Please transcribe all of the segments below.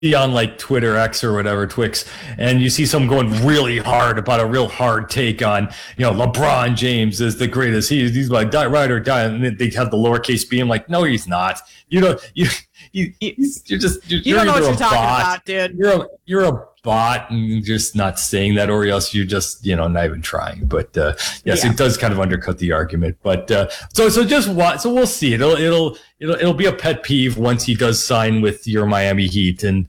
be on like Twitter X or whatever, Twix, and you see someone going really hard about a real hard take on, LeBron James is the greatest. He's like ride or die, and then they have the lowercase b. I'm like, no, he's not. You don't know what you're talking about, dude. You're a bot, and you're just not saying that, or else you're just not even trying. But yes, it does kind of undercut the argument. But so just watch. So we'll see. It'll be a pet peeve once he does sign with your Miami Heat, and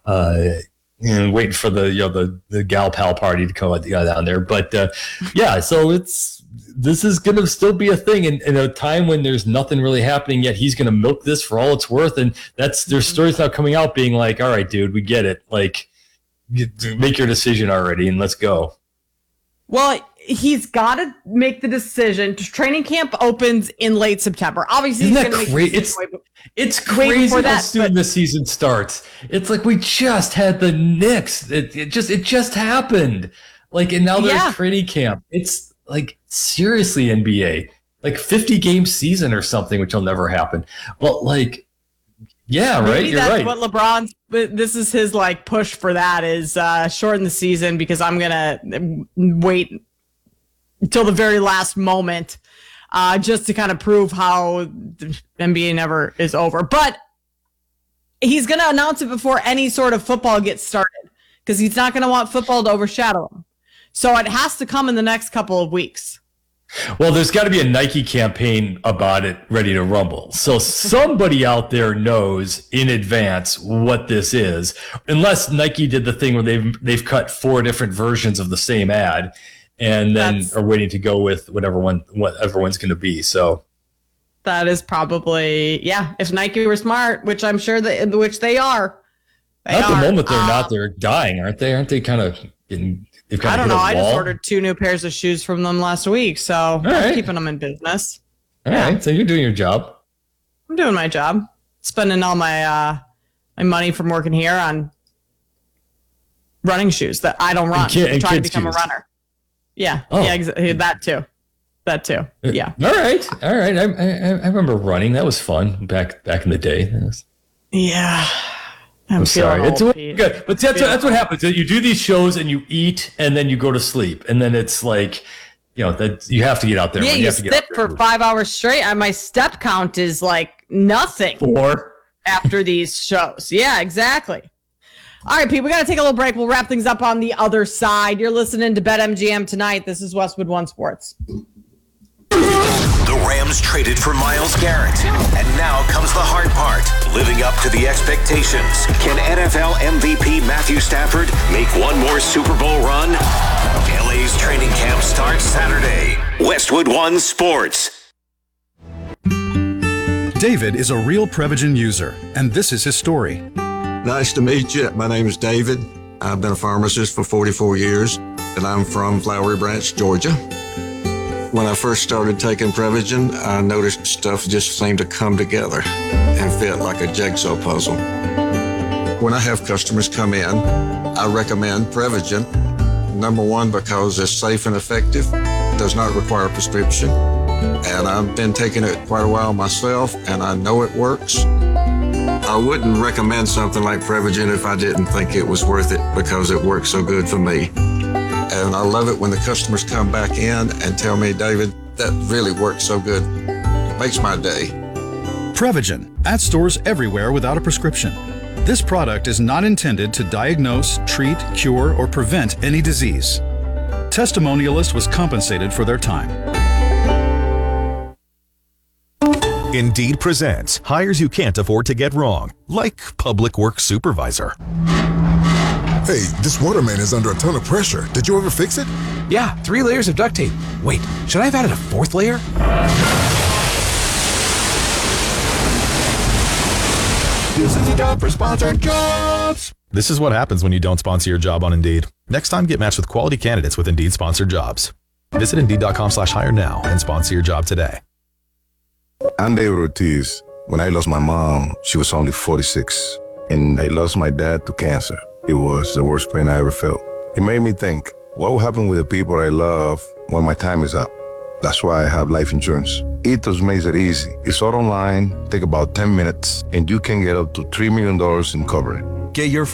waiting for the gal pal party to come down there. But so this is going to still be a thing in a time when there's nothing really happening yet. He's going to milk this for all it's worth. And there's stories now coming out being like, all right, dude, we get it. Like, make your decision already and let's go. Well, he's got to make the decision. Training camp opens in late September. Obviously, isn't that crazy? It's crazy how soon the season starts. It's like we just had the Knicks. It just happened. Like, and now there's training camp. It's like, seriously, NBA, like 50 game season or something, which will never happen. But like, yeah, right. Maybe that's right. What LeBron's. This is his like push for that is shorten the season because I'm gonna wait until the very last moment, just to kind of prove how the NBA never is over. But he's gonna announce it before any sort of football gets started because he's not gonna want football to overshadow him. So it has to come in the next couple of weeks. Well, there's got to be a Nike campaign about it ready to rumble. So somebody out there knows in advance what this is, unless Nike did the thing where they've cut 4 different versions of the same ad and then are waiting to go with whatever one's going to be. So that is probably, if Nike were smart, which I'm sure which they are. At the moment they're not, they're dying, aren't they? Aren't they kind of getting... I don't know. I just ordered 2 new pairs of shoes from them last week, so I'm keeping them in business. All right, so you're doing your job. I'm doing my job. Spending all my my money from working here on running shoes that I don't run. I'm trying to become a runner. Yeah, exactly. That too. Yeah. All right. I remember running. That was fun back in the day. Yeah. I'm sorry. Old, it's good, but that's what happens. You do these shows and you eat, and then you go to sleep, and then it's like, that you have to get out there. Yeah, you sit for 5 hours straight. My step count is like nothing. 4 after these shows. Yeah, exactly. All right, people, we got to take a little break. We'll wrap things up on the other side. You're listening to BetMGM tonight. This is Westwood One Sports. The Rams traded for Myles Garrett. And now comes the hard part, living up to the expectations. Can NFL MVP Matthew Stafford make one more Super Bowl run? LA's training camp starts Saturday. Westwood One Sports. David is a real Prevagen user, and this is his story. Nice to meet you. My name is David. I've been a pharmacist for 44 years, and I'm from Flowery Branch, Georgia. When I first started taking Prevagen, I noticed stuff just seemed to come together and fit like a jigsaw puzzle. When I have customers come in, I recommend Prevagen. Number one, because it's safe and effective, does not require a prescription. And I've been taking it quite a while myself, and I know it works. I wouldn't recommend something like Prevagen if I didn't think it was worth it because it works so good for me. And I love it when the customers come back in and tell me, David, that really works so good. It makes my day. Prevagen, at stores everywhere without a prescription. This product is not intended to diagnose, treat, cure, or prevent any disease. Testimonialist was compensated for their time. Indeed presents hires you can't afford to get wrong, like public works supervisor. Hey, this water main is under a ton of pressure. Did you ever fix it? Yeah, 3 layers of duct tape. Wait, should I have added a 4th layer? This is a job for sponsored jobs. This is what happens when you don't sponsor your job on Indeed. Next time, get matched with quality candidates with Indeed sponsored jobs. Visit Indeed.com/hire now and sponsor your job today. I'm David Ortiz. When I lost my mom, she was only 46. And I lost my dad to cancer. It was the worst pain I ever felt. It made me think, what will happen with the people I love when my time is up? That's why I have life insurance. Ethos makes it easy. It's all online, take about 10 minutes, and you can get up to $3 million in coverage. Get your